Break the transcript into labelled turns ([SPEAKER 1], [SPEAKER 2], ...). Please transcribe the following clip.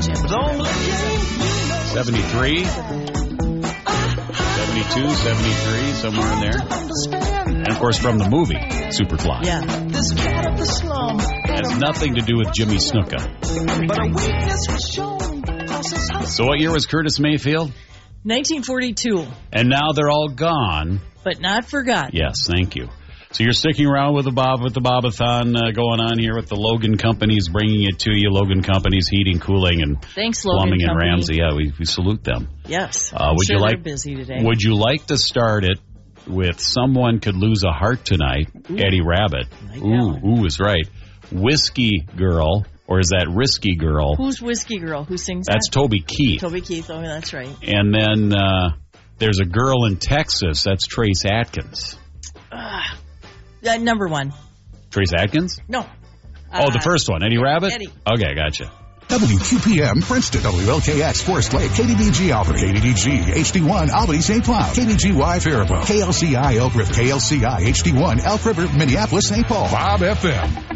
[SPEAKER 1] 73, 72, 73, somewhere in there. And, of course, from the movie, Superfly.
[SPEAKER 2] Yeah.
[SPEAKER 1] Has nothing to do with Jimmy Snuka. So what year was Curtis Mayfield?
[SPEAKER 2] 1942.
[SPEAKER 1] And now they're all gone.
[SPEAKER 2] But not forgotten.
[SPEAKER 1] Yes, thank you. So you're sticking around with the Bobathon going on here with the Logan Companies, bringing it to you. Logan Companies, heating, cooling, and
[SPEAKER 2] thanks, Logan
[SPEAKER 1] plumbing
[SPEAKER 2] Company.
[SPEAKER 1] and Ramsey. Yeah, we salute them.
[SPEAKER 2] Yes.
[SPEAKER 1] Would you like?
[SPEAKER 2] They're busy today.
[SPEAKER 1] Would you like to start it with "Someone Could Lose a Heart Tonight"?
[SPEAKER 2] Ooh.
[SPEAKER 1] Eddie Rabbitt. Ooh is right. Whiskey Girl, or is that Risky Girl?
[SPEAKER 2] Who's Whiskey Girl? Who sings
[SPEAKER 1] That's
[SPEAKER 2] that?
[SPEAKER 1] Toby Keith.
[SPEAKER 2] Toby Keith. Oh, that's right.
[SPEAKER 1] And then there's a girl in Texas. That's Trace Atkins.
[SPEAKER 2] Number one.
[SPEAKER 1] Trace Atkins?
[SPEAKER 2] No.
[SPEAKER 1] The first one. Eddie Rabbitt?
[SPEAKER 2] Eddie.
[SPEAKER 1] Okay, gotcha.
[SPEAKER 3] WQPM Princeton, WLKX Forest Lake, KDDG Albert, KDDG HD1 Albany St. Cloud, KDGY Faribault, KLCI Elk River, KLCI HD1 Elk River, Minneapolis St. Paul, Bob FM.